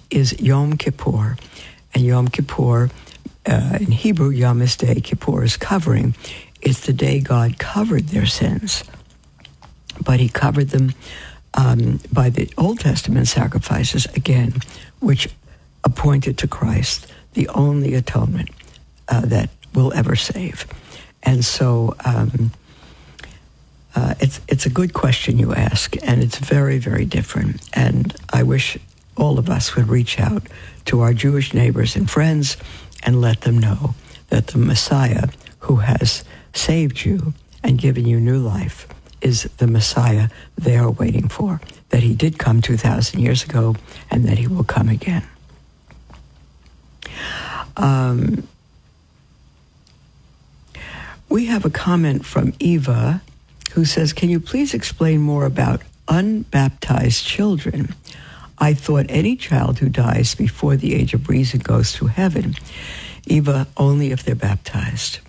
is Yom Kippur. And Yom Kippur, in Hebrew, Yom is day, Kippur is covering. It's the day God covered their sins. But he covered them by the Old Testament sacrifices, again, which appointed to Christ the only atonement that will ever save. And so it's a good question you ask, and it's very, very different. And I wish all of us would reach out to our Jewish neighbors and friends and let them know that the Messiah who has saved you and given you new life is the Messiah they are waiting for, that he did come 2,000 years ago and that he will come again. We have a comment from Eva who says, can you please explain more about unbaptized children? I thought any child who dies before the age of reason goes to heaven. Eva, only if they're baptized.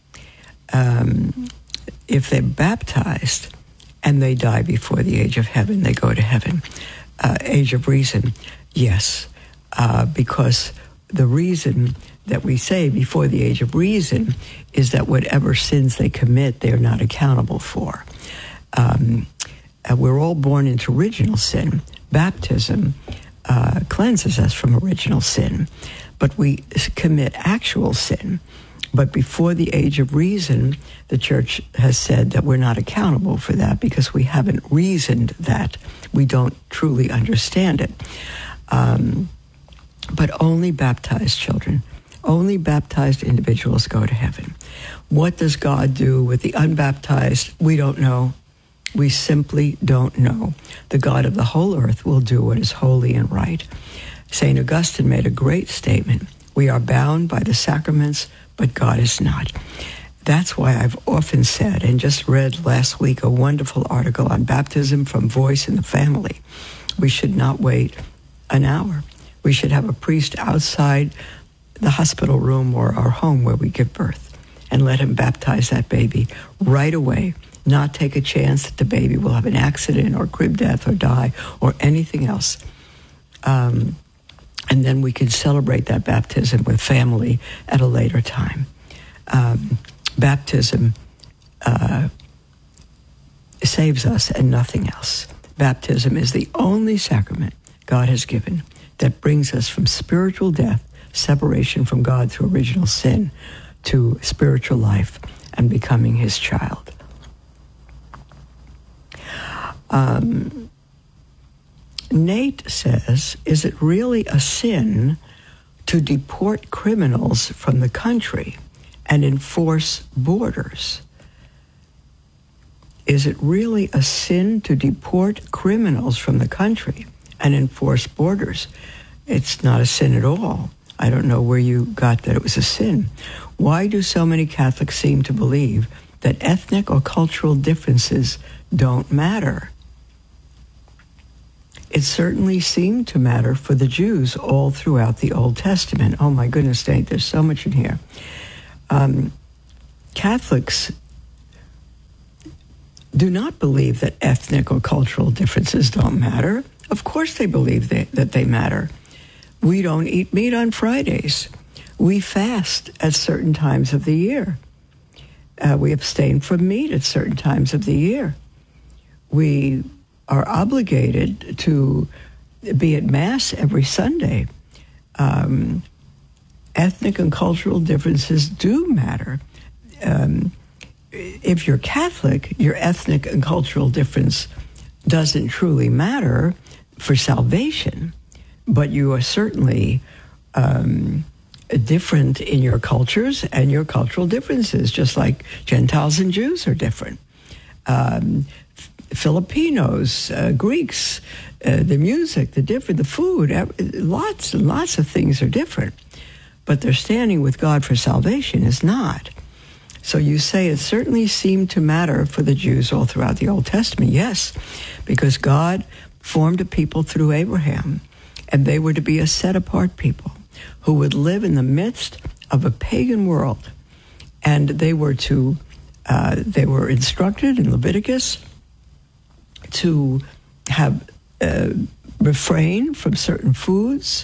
If they're baptized and they die before the age of heaven, they go to heaven. Age of reason, yes, because the reason that we say before the age of reason is that whatever sins they commit, they are not accountable for. We're all born into original sin. Baptism cleanses us from original sin, but we commit actual sin. But before the age of reason, the church has said that we're not accountable for that because we haven't reasoned that. We don't truly understand it. But only baptized children, only baptized individuals go to heaven. What does God do with the unbaptized? We don't know. We simply don't know. The God of the whole earth will do what is holy and right. St. Augustine made a great statement. We are bound by the sacraments, but God is not. That's why I've often said, and just read last week a wonderful article on baptism from Voice in the Family. We should not wait an hour. We should have a priest outside the hospital room or our home where we give birth and let him baptize that baby right away, not take a chance that the baby will have an accident or crib death or die or anything else. And then we can celebrate that baptism with family at a later time. Baptism saves us and nothing else. Baptism is the only sacrament God has given that brings us from spiritual death, separation from God through original sin, to spiritual life and becoming his child. Nate says, is it really a sin to deport criminals from the country and enforce borders? Is it really a sin to deport criminals from the country and enforce borders? It's not a sin at all. I don't know where you got that it was a sin. Why do so many Catholics seem to believe that ethnic or cultural differences don't matter? It certainly seemed to matter for the Jews all throughout the Old Testament. Oh my goodness, Nate, there's so much in here. Catholics do not believe that ethnic or cultural differences don't matter. Of course they believe that they matter. We don't eat meat on Fridays. We fast at certain times of the year. We abstain from meat at certain times of the year. We are obligated to be at Mass every Sunday. Ethnic and cultural differences do matter. If you're Catholic, your ethnic and cultural difference doesn't truly matter for salvation, but you are certainly different in your cultures and your cultural differences, just like Gentiles and Jews are different. Filipinos, Greeks, the music, the food, lots and lots of things are different. But their standing with God for salvation is not. So you say it certainly seemed to matter for the Jews all throughout the Old Testament. Yes, because God formed a people through Abraham, and they were to be a set-apart people who would live in the midst of a pagan world. And they were instructed in Leviticus to have refrain from certain foods,